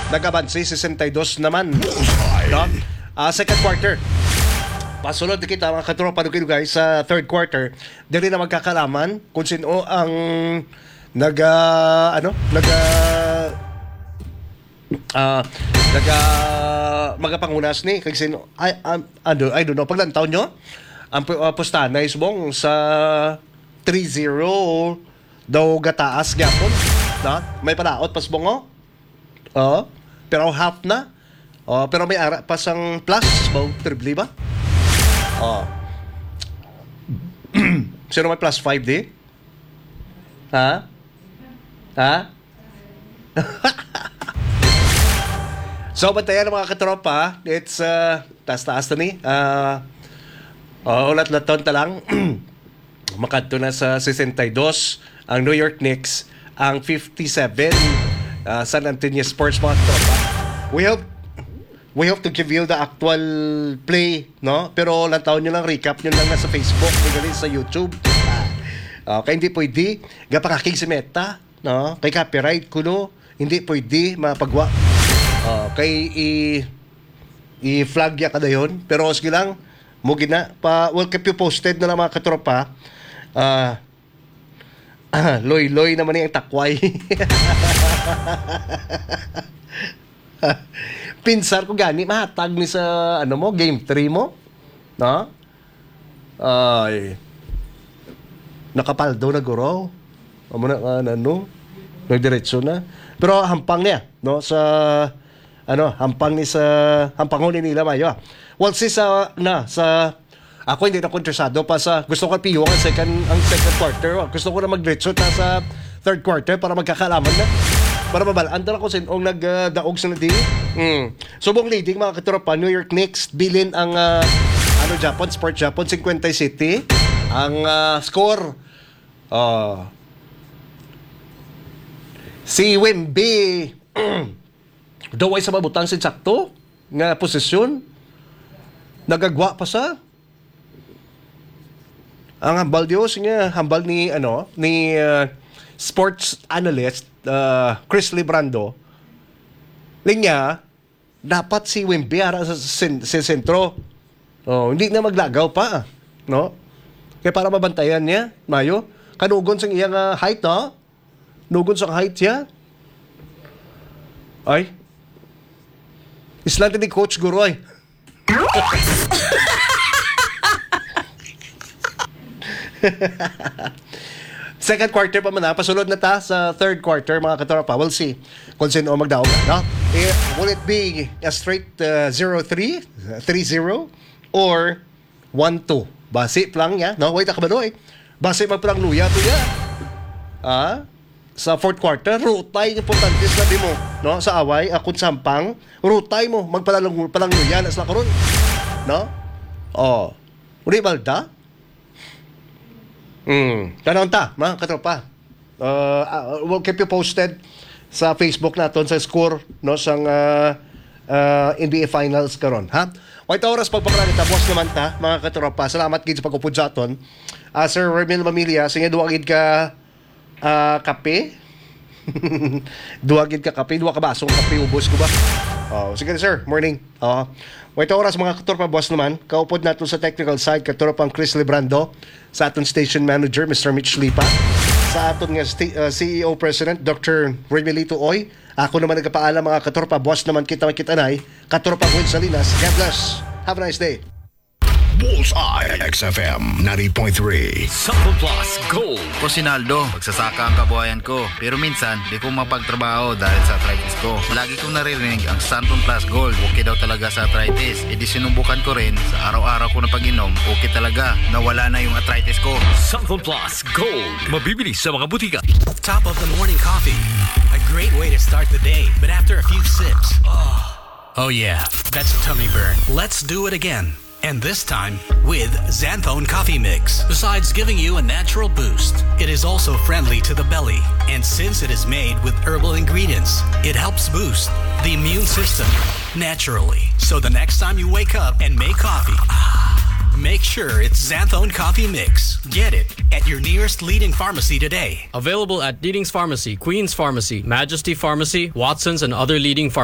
nag-abansi 62 naman. No? Second quarter. Pasunod kita mga katropa guys sa third quarter. Dili na magkakalaman kung sino ang magapangunas ni kay sino. I don't know. Paglantaw nyo, ang pustahan na isbong sa 3-0 daw gataas gyapon. No? May palaot pasbong pero half na. Pero may ara pa sang plus ba triple ba? Sino may plus 5 di? Ha? So, bantayan mga katropa. It's taas-taas na ni. Ulat-laton ta lang. Makadto na sa 62 ang New York Knicks, ang 57 San Antonio Spurs mga katropa. We hope to give you the actual play, no? Pero lantaw nyo lang, recap nyo lang na sa Facebook, hindi sa YouTube. Kaya hindi pwede, gapakaking si Meta, no? Kay copyright kuno, hindi pwede mapagwa. Kay i-flag ya kada yun. Pero sige lang, mugi na. We'll keep you posted na lang mga katropa. Loy-loy naman yung takway. Pinsar ko gani, mahatag ni sa game 3 mo. No? Ay. Nakapaldo na guro. Nagdiretso na. Pero hampang niya, no? Hampang ni nila mayo. Well, sa ako hindi na interesado pa sa gusto ko piyo ang second quarter. Gusto ko na magdiretso sa third quarter para magkakalaman na. Para mabalaan na ko sinong nagdaog sa nadi. Subong leading mga katropa, New York Knicks bilin ang Sport Japan 50 City. Ang score si Wemby daway sa mabutang sin sakto nga posisyon. Nagagwa pa sa ang hambal Diyos nga hambal ni sports analyst Chris Librando linya dapat si Wemby ara sa sentro. Hindi na maglagaw pa, no? Kaya para mabantayan niya, mayo kanugon sa iyang height, no? Nugon sa height niya. Ay. Islang ni Coach Guroy. Second quarter pa man pasulod na ta sa third quarter mga katropa. We'll see kung sino magdaog na, no? Will it be a straight 0-3, 3-0 or 1-2? Base lang ya, no? Wait akabadoy. Base magplang luya to ya. Sa fourth quarter, rutay importante sa mo, no? Sa away, akong sampang, rutay mo palang luya na sa karon, no? Uri balda? Tanong ta, mga katropa. We'll keep you posted sa Facebook naton sa score, no, sang NBA Finals karon, ha? White oras pagpakarani ta, boss naman ta, mga katropa. Salamat gid sa pagupod sa aton. Sir Remil Mamilya, sige duwa gid ka kape. Duwa gid ka kape, duwa ka basong kape ubos ko ba? Sige sir, morning. White oras mga katropa, boss naman. Kaupod nato sa technical side katropang Chris Librando, sa aton station manager Mr. Mitch Lipa, sa aton nga CEO President Dr. Remelito Oy. Ako naman nagpaalam mga katropa, boss naman kita nay, katropa Gwen Salinas. God bless. Have a nice day. Bullseye XFM 90.3 Sample Plus Gold. Ko Sinaldo, magsasaka ang kabuhayan ko. Pero minsan, di ko mapagtrabaho dahil sa arthritis ko. Lagi kong naririnig ang Santon Plus Gold. Okay daw talaga sa arthritis. E di sinubukan ko rin. Sa araw-araw ko na pag-inom, okay talaga. Nawala na yung arthritis ko. Sample Plus Gold. Mabibili sa mga butika. Top of the morning coffee. A great way to start the day. But after a few sips, oh yeah, that's a tummy burn. Let's do it again. And this time with Xanthone Coffee Mix. Besides giving you a natural boost, it is also friendly to the belly. And since it is made with herbal ingredients, it helps boost the immune system naturally. So the next time you wake up and make coffee, make sure it's Xanthone Coffee Mix. Get it at your nearest leading pharmacy today. Available at Leading's Pharmacy, Queen's Pharmacy, Majesty Pharmacy, Watson's, and other leading pharmacies.